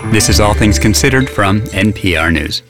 This is All Things Considered from NPR News.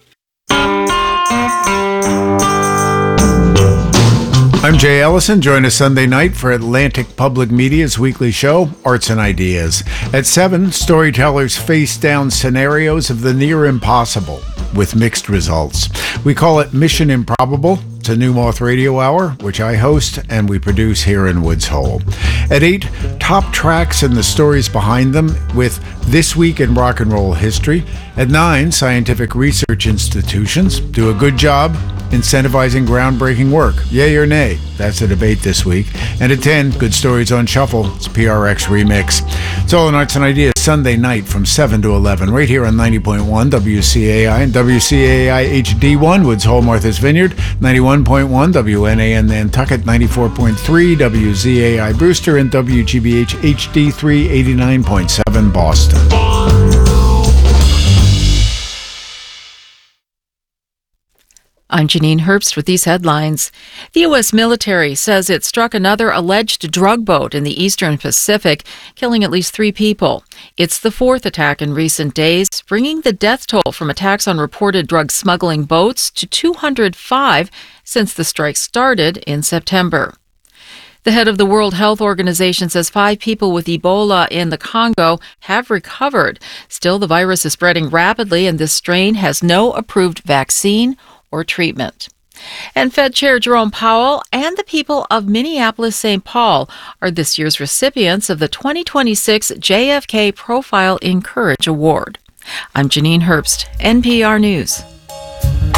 I'm Jay Ellison. Join us Sunday night for Atlantic Public Media's weekly show, Arts and Ideas. At 7, storytellers face down scenarios of the near impossible with mixed results. We call it Mission Improbable. It's a New Moth Radio Hour, which I host and we produce here in Woods Hole. At 8, top tracks and the stories behind them with This Week in Rock and Roll History. At 9, scientific research institutions do a good job incentivizing groundbreaking work. Yay or nay? That's a debate this week. And at 10, Good Stories on Shuffle. It's PRX Remix. It's all in Arts and Ideas Sunday night from 7 to 11 right here on 90.1 WCAI and WCAI HD1 Woods Hole, Martha's Vineyard, 91.1 WNAN Nantucket, 94.3 WZAI Brewster, and WGBH HD3 89.7 Boston. I'm Janine Herbst with these headlines. The U.S. military says it struck another alleged drug boat in the Eastern Pacific, killing at least 3 people. It's the 4th attack in recent days, bringing the death toll from attacks on reported drug smuggling boats to 205 since the strike started in September. The head of the World Health Organization says 5 people with Ebola in the Congo have recovered. Still, the virus is spreading rapidly, and this strain has no approved vaccine or treatment. And Fed Chair Jerome Powell and the people of Minneapolis-St. Paul are this year's recipients of the 2026 JFK Profile in Courage Award. I'm Janine Herbst, NPR News.